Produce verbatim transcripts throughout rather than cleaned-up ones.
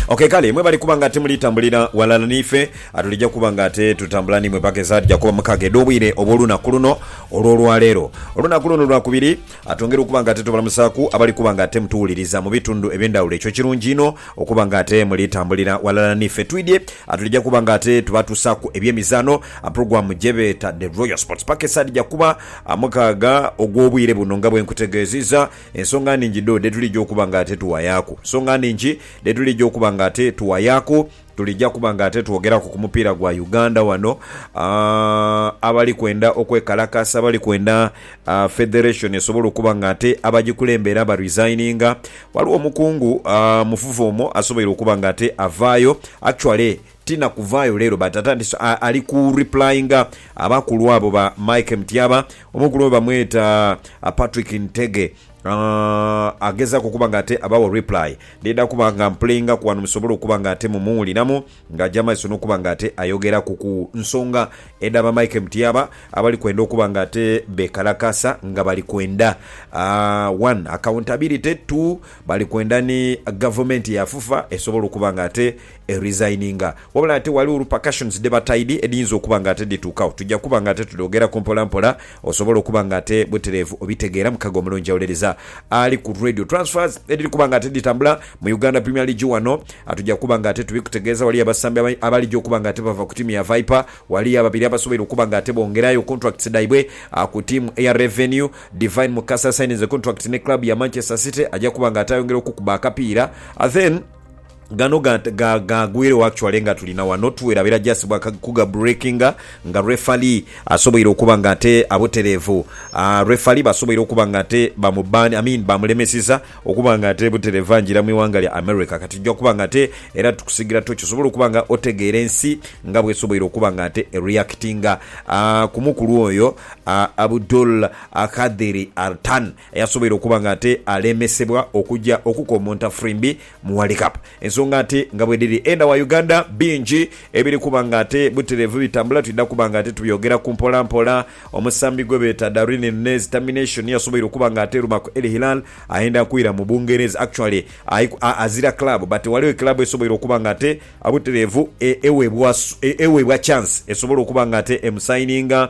Okay kale mwe bali kubanga ate muli tambulira walala nife atulija kubanga ate tutambula ni mwe pake zadi ja kuba mukage dobwire obuluna kuluno ololwa lero oluna kuluno lwa kubiri atongera kubanga ate tubala musaku abali kubanga ate mtuuliriza mu bitundu ebyendawulo ekyo kirungi no okubanga ate muli tambulira walala nife twidye atulija kubanga ate tubatusaku ebyemizano a program jebeta the Royal Sports Park sadi ja kuba amukaga ogwobwire bunonga bwe nkutegeziza ensonga ningi do de tulija okubanga ate tuwayako ensonga ningi de tulija okubanga ate tuwayako tulija kubanga ate tuogera ku kumupira gwa Uganda wano uh, abali kwenda okwekalakasa abali kwenda uh, federation esobola okubanga ate abagikulembera aba resigninga waliwo omukungu uh, mufufumo asobola okubanga ate avaayo actually tina kuvayo lero batatandi ali ku replyinga abakulu abo ba Mike Mtiaba omukulu bamweta uh, Patrick Ntege Uh, ageza kukubanga ate abawo reply ndida kubanga mplinga kuwanu musobola okubanga ate mumuli namu nga jama isono kubanga ate ayogera kuku nsonga edaba Mike Mtiaba abali kwenda okubanga ate bekalakasa nga bali kwenda uh, one accountability, two bali kwenda ni government ya fufa esobola okubanga ate e resigninga wabula ate wali repercussions debataidi edinzo okubanga ate dituka tujja kubanga ate tudogera kompola mpola osobola okubanga ate buterevu obitegeera mukago mulonja olereza ali ku radio transfers ediri kubanga ate ditambula mu Uganda Premier League wano atujja kubanga ate tubikutegeeza wali abasambe abali jo kubanga ate bava ku timu ya Viper wali ababiri abasobera okubanga ate bongerayo contracts daibwe ku timu Air Revenue Divine Mukasa signing the contract ne club ya Manchester City ajja kubanga ate ayongera okukuba akapiira then gano ga ga, ga gwiro actually nga tulina wano tuwera bera just bwa kuga breaking nga referee asoboira okubanga ate aboterevu uh, referee basoboira okubanga ate bamubani I mean bamulemesiza okubanga ate botereva njira mu wanga ya America kati jjo kubanga ate era tukusigira tocho soboira okubanga otegere ensi nga bwe soboira okubanga ate reactinga uh, kumukulu oyo uh, Abdul Akadiri Altan yasoboira okubanga ate alemesebwa okujja okukomonta Frimbi mu World Cup ensonga ate nga bwe diri enda wa Uganda bingi ebiri kubanga ate buterevu bitambula tudda kubanga ate tubiyogera ku mpola mpola omusambi gwe beta Darwin Nunez termination yasoboira kubanga ate Rumako El Hilal aenda kuira mu Bungereza actually azira club but waliwe club esoboira kubanga ate abuterevu ewebwa ewebwa chance esobola kubanga ate emsigninga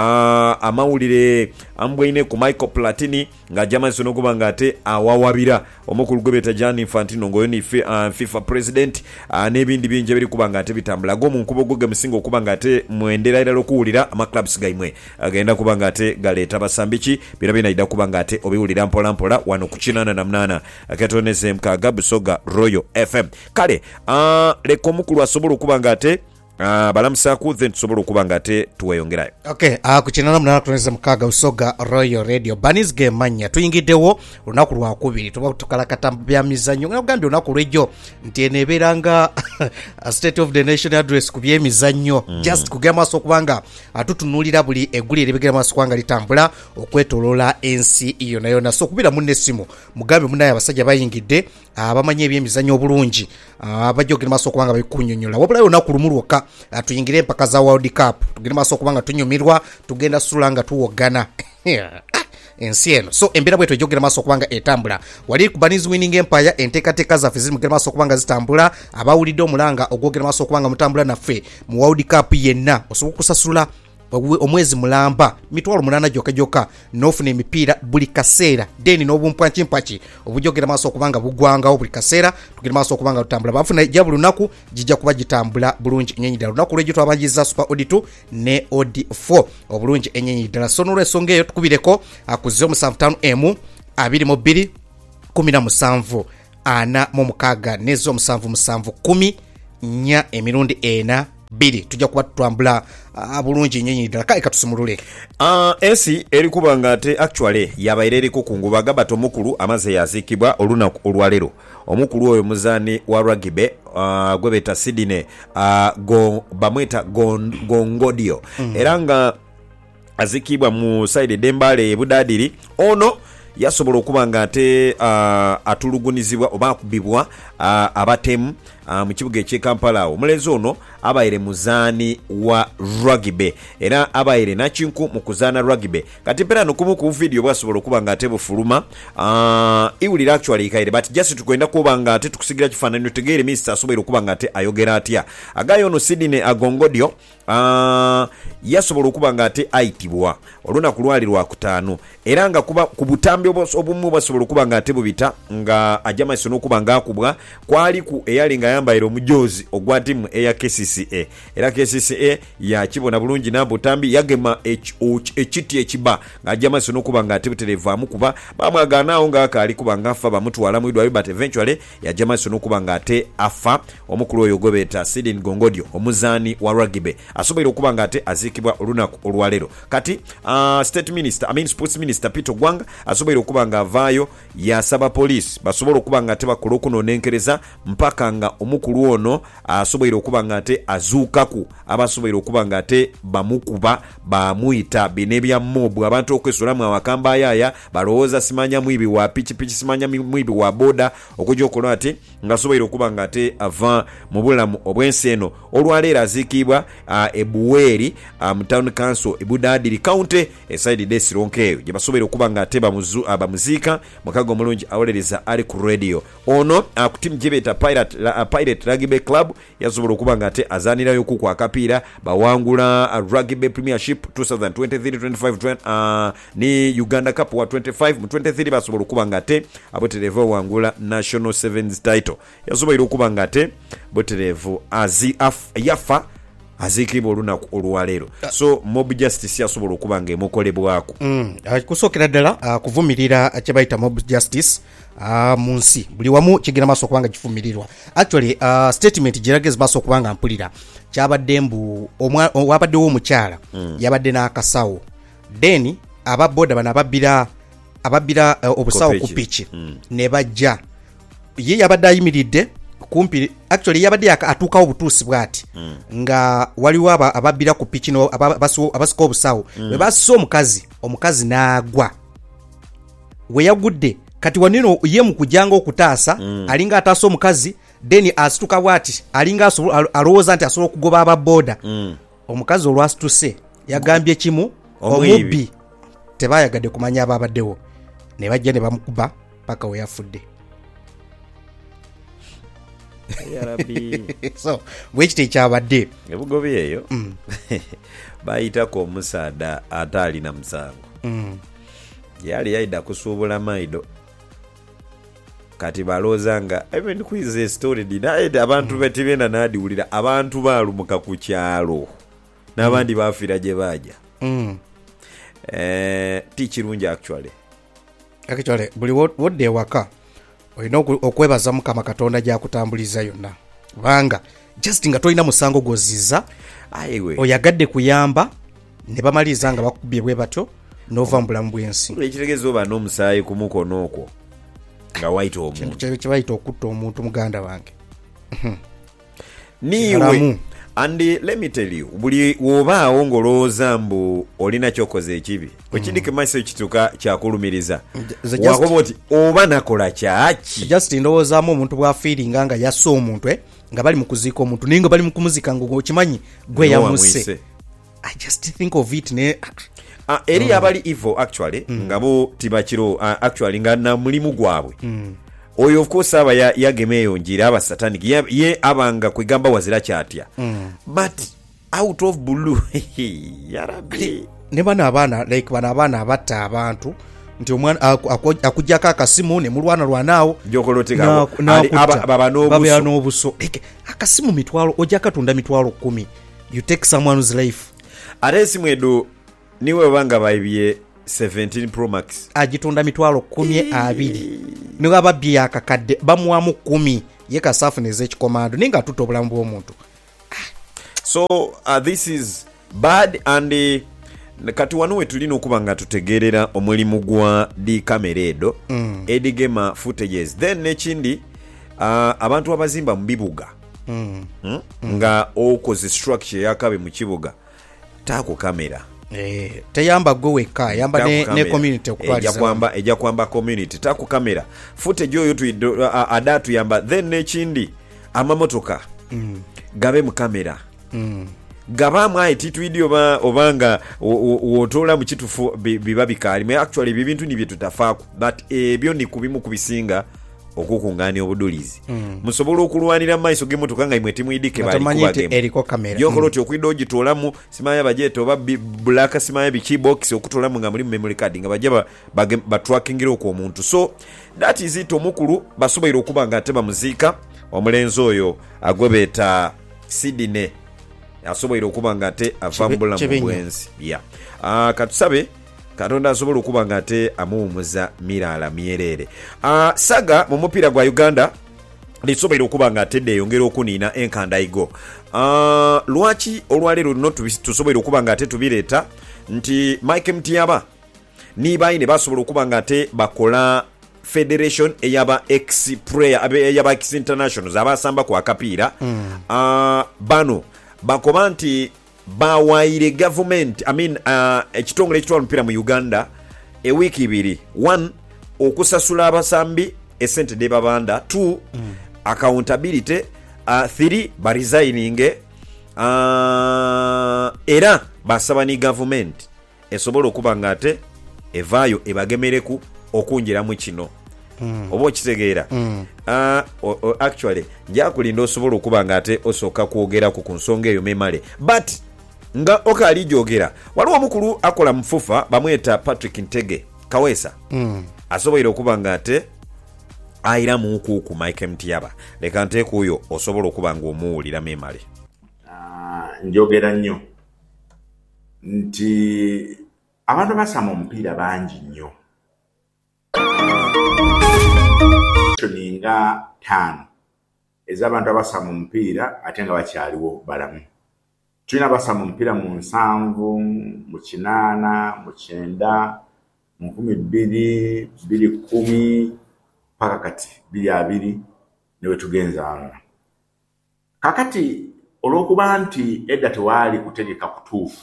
amawulire ambwine ku Michael Platini nga Germany sono kubanga ate awawabira omukulu gwe beta Gianni Infantino ngoyo ni uh, FIFA president uh, nebindi binje biri kubanga ate bitambula go mu nkubo gwe musingo okubanga ate muendera ira lokuwulira ama clubs gaimwe agenda kubanga ate galeta basambichi birabina ida kubanga ate obiwulira mpola mpola wano kuchinana na mnana akatoneze mkaga Busoga Royal F M kale uh, leko mukulu asobola kubanga ate Uh, balamusaku then tusobola okubanga ate tuweyongerayo. Okay, uh, kuchinana mnana tuneza mkaga Busoga Royal Radio Banis game manya tuyingiddewo lunaku lwa kubiri tuba tukalakata bya mizanyo ngambye lunaku lwejo nteneberanga State of the Nation address ku byemizanyo mm. just kugema so kubanga atutunulira buli eguli libigera maso kwanga litambula okwetolola ensi iyo nayo na so kubira munne simu mugambe munaya abasajja bayingidde abamanye ebyemizanyo obulungi abajogera maso kwanga bayikunyonyola wabula lunaku lumuluka tuyingire mpaka za World Cup tugenda maso kubanga tunyumirwa tugenda sulanga tuwogana ensi eno so embira bwetu ejogera maso kubanga etambula wali ku Baniz Winning Empire enteka teka za fizimu gera maso kubanga zitambula abawulidde omulanga ogogera maso kubanga mutambula naffe mu World Cup yenna osobola kusasula omwezi mulamba mitwalo munana joka joka nofune emipira buli kaseera deni n'obumpwanchi mpachi obujogera maso okubanga bugwanga buli kaseera tugera maso okubanga tutambula bafuna jabulu naku jijja kuba gitambula bulungi enyenyi ddala naku lwejo twabanjiza Super Odi two ne Odi four obulungi enyenyi ddala sonora esonga eyo tukubireko akuzizo musanvu ttaano M abiri mu bbiri kumi na musanvu ana mu mukaaga nezo musanvu musanvu kumi nya emirundi ena biri tujja kuba tutambula abulungi nyenyi ddala kale katusumulule uh, ensi eri kubanga ate actually yabaire eriko kungubaga bato mukulu amaze yazikibwa olunaku olwalero omukulu oyo muzani wa rugby uh, gwe beta Sydney uh, go bamweta Gongodio mm. era nga azikibwa mu side dembale ebudadiri ono yasobola okuba nga ate uh, atulugunizibwa oba akubibwa uh, abatemu uh, mu kibuga eky'e Kampala. Omulenzi ono abaire muzaani wa rugby era abaire nakinku mu kuzaana rugby. Kati mpera nokumu ku video bwasobola okuba nga ate bufuluma uh, iwulira actually ikaire but just tukwenda kuba nga ate tukusigira kifaananyi tutegeere minisita asobola okuba nga ate ayogera atya. Agayo ono Sydney Agongodio uh, yasobola okuba nga ate ayitibwa olunaku lwali lwakutaano era nga kuba ku butambi obumu basobola okuba nga ate bubita nga ajja maaso n'okuba nga akubwa kwali ku eyali nga yambaire omujoozi ogwa ttiimu eya K C C A era K C C A yakibona bulungi n'abutambi yagema ekiti ekiba ng'ajja maaso n'okuba nga ate buterevaamu kuba bamwaganaawo ng'akaali kuba nga afa bamutwala mu idwaliro but eventually yajja maaso n'okuba nga ate afa. Omukulu oyo gobeeta Sydney Gongodio omuzaani wa rugby asobola okuba nga ate aziikibwa olunaku olwaleero. Kati uh, state minister I mean sports minister Peter Gwanga asobola okuba nga avaayo yasaba police basobola okuba nga ate bakola okunonenkereza mpaka nga omukulu ono asobola okuba nga ate azuukaku abasobola okuba nga ate bamukuba bamuyita bino ebya mobu abantu okwesulamu awakamba ayaya balowooza simanya mwibi wa pikipiki simanya mwibi wa boda okujja okola ati nga asobola okuba nga ate ava mu bulamu obwensi eno. Olwaleero aziikibwa uh, ebuweeri uh, mu town council ebudadiri county eside desironkeeyo gye basobola okuba nga ate bamuziika uh, mukago omulungi awolereza ali ku radio ono uh, ku timu gye beeta pirate, uh, pirate rugby club yasobola okuba nga ate azaanirayo ku kwa kapiira bawangula uh, rugby premiership twenty twenty-three twenty-five uh, ni Uganda cup wa twenty-five mu twenty-three basobola okuba nga ate aboterevu wangula national sevens title yasobola okuba nga ate boterevu azi af, yafa aziikibwa olunaku olwaleero. So mob justice yasobola okuba nga emukolebwako mm. uh, kusookera ddala uh, kuvumirira kye bayita mob justice uh, mu nsi buli wamu kigenda maaso okuba nga kifumirirwa. Actually uh, statement giragezi maaso okuba nga mpulira kyabadde mbu wabaddewo omukyala mm. yabadde n'akasawo then ababoda bano ababbira ababbira uh, obusawo ku piki mm. ne bajja ye yabadde ayimiridde kumpi actually yabadde atuukawo butuusi bwati mm. nga waliwo ababbira ku piki no abasika obusawo mm. we bassa omukazi omukazi n'agwa we yagudde kati wanino ye mu kujanga okutaasa mm. alinga ataasa omukazi then asituka bwati alinga alowooza nti asobola okugoba ababoda mm. omukazi olwasituse yagambye kimu omubbi tebayagadde kumanya ababaddewo ne bajja ne bamukuba paka we yafudde. Yarabi so bwekiti kyabadde ebugobi eyo mm. bayitako omusaada ate alina musango mm. yali yayida kusuubula maido kati balooza nga ebe ndikwiza story dinaye abantu mm. betibenda nadiwulira abantu baalumuka ku kyalo n'abandi mm. bafiira gye bajja mm. eh, ti kirungi actually actually buli wodde waka olina okwebaza Mukama Katonda gyakutambuliza yonna kubanga just nga tolina musango goziza ayiwe oyagadde kuyamba ne bamaliriza nga bakubye bwe batyo nova mu bulamu bw'ensi ekitegeeza oba n'omusaayi ku mukono okwo nga wayita omuntu kye bayita okutta omuntu muganda wange niwe and let me tell you buli wobaawo ng'olowooza mbu olina kyokoze ekibi wekindike maaso ekituka kyakulumiriza wakoba oti oba nakola kyaki just ndowoozaamu omuntu bwafiiringa nga yassa omuntu nga bali mu kuziika omuntu naye nga bali mu kumuzika ng'okimanyi gwe yamusse. I just think of it ne uh, eri mm. abali evil actually mm. nga bo tibakiro uh, actually nga na mulimu gwabwe mm. oyo of course aba yagemeyo njira aba satanic ye, ye abanga kwegamba wazira kyatya mm. but out of blue yarabi ne bana abana like bana abana abatta abantu nti omwana akujjako akasimu ne mulwana lwanaawo jokolotekako baba n'obuso like akasimu mitwalo ojja katunda mitwalo kumi you take someone's life ate esimu edo niwe banga baibye seventeen Pro Max agitunda mitwalo kumi abiri niwe ababbi akakadde bamuwamu kumi ye kasafu neze ekikomando ninga atuta obulamu bw'omuntu. So uh, this is bad and uh, kati wano we tulina okuba nga tutegerera omulimu gwa di kamera edo mm. edigema footages then nekindi uh, abantu abazimba mu bibuga mm. mm? mm. nga okoze structure yakabe mu kibuga taako kamera eh teyamba go weka yamba ne, ne community okutwaliza kwamba eja kwamba community taku kamera footage yo tu uh, adatu yamba then nechindi amamotoka mm. gabe mu kamera mm. gabamu aititu video ba obanga wotola mu kitufu biba bikali actually bibintu ni byetu tafaku but ebyo ni kubimu kubisinga okukunganya obudulizi mm. musobola okulwanira maiso gemotoka nga imwe timu idike bali kubagema eriko kamera yokoloti mm. okwidoji tolamu simaya bajeto ba black simaya bi keybox okutolamu nga muri memory card nga bajaba ba trackingira okwo omuntu so that is it omukulu basobola okubanga ateba muzika omulenzo oyo agwebeta Sydney asobola okubanga ate avambula mu bwenzi yeah ah katusabe Katonda asobola okubanga ate amuwumuza mirala myerere. Uh, saga mu mupiira gwa Uganda lisobola okubanga ate deyongera okuniina enkandayigo. Uh, lwaki olwaleero luno tusobola okubanga ate tubireeta nti Mike Mtiaba nibayi ne basobola okubanga ate bakola federation eyaba ex player abe eyaba ex internationals abasamba ku akapiira mm. uh, bano bakoba nti bawaire government I mean uh, ekitongole ekitwala mpira mu Uganda e wiki ibiri one okusasula abasambi esente de babanda two mm. accountability uh, three baresigning uh, era basaba ni government esobola okubanga ate evaayo ebagemereku okunjira mu kino mm. oba okitegeera mm. uh, actually nja kulinda osobola okubanga ate osoka kwogera ku nsonga eyo memale but nga okali jogera waliwo omukulu akola mfufa bamweta Patrick Ntege Kawesa mm. asobola okubanga ate ayira mu ku ku Mike Mtiaba leka nte kuyo osobola okubanga omuwulira memale uh, njogera nnyo nti abantu basama omupiira bangi nnyo nga tano ez'abantu abasama omupiira ate nga bakyaliwo balamu tulina basama omupiira mu nsanvu mu kinaana mu kyenda mu nkumi bbiri bbiri kumi paka kati bbiri abiri ne we tugenza kakati olw'okuba nti edda tewaali kutegeka kutuufu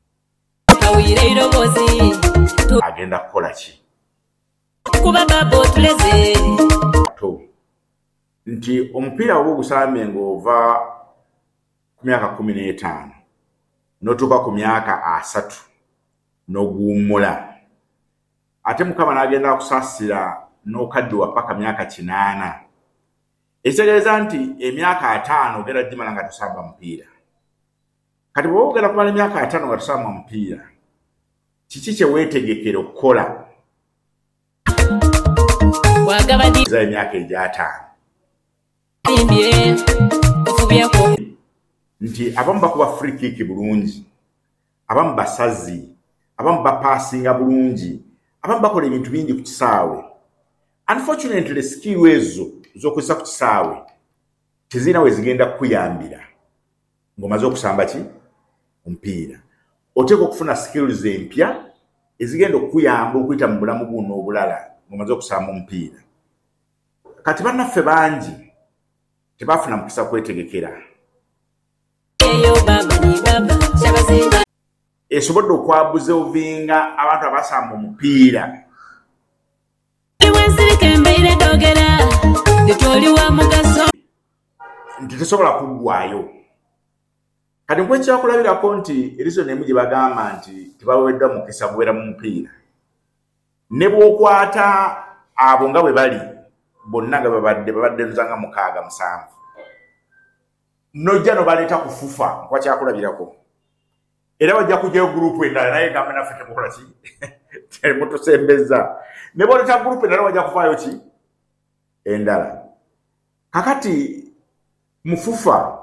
agenda kukola ki kuba babo tuleze to nti omupiira obo gusamye ng'ova ku myaka kumi n'etaano n'otuuka ku myaka asatu n'oguwummula ate Mukama n'agenda kusaasira n'okaddiwa paka myaka kinaana ekitegeeza nti emyaka ataano ogenda gimala nga tusamba mupiira kati bw'oba ogenda kumala emyaka ataano nga tusamba mupiira kiki kye weetegekera okukola za emyaka egy'ataano nti abamu bakuba free kick bulungi abamu basazi abamu bapassinga bulungi abamu bakola ebintu bingi ku kisaawe unfortunately skill ezo z'okozesa ku kisaawe tezirina we zigenda kukuyambira ng'omaze okusamba ki omupiira oteeka okufuna skills empya ezigenda okukuyamba okuyita mu bulamu buno obulala ng'omaze okusamba omupiira kati bannaffe bangi tebafuna mukisa kwetegekera esobodde okwabuza ovinga abantu abasamba omupiira nti tesobola kuggwayo kati nkwenkyakulabirako nti erizo n'emu gye bagamba nti tebaweddwa mukisa gubeera mu mupiira ne bw'okwata abo nga bwe bali bonna nga babadde babadde nzanga mukaaga musanvu nojja no baleeta kufufa nkwakyakulabirako era wajja kujjayo gurupu endala naye gambe naffe temukola ki temutusembeza ne boleeta gurupu endala wajja kuvaayo ki endala kakati mufufa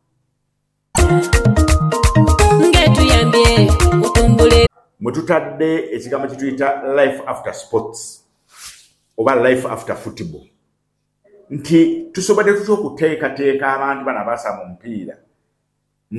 ngetuyambye otumbule mwe tutadde ekigambo kituyita life after sports oba life after football nti tusobodde tutya okuteekateeka abantu bana basama omupiira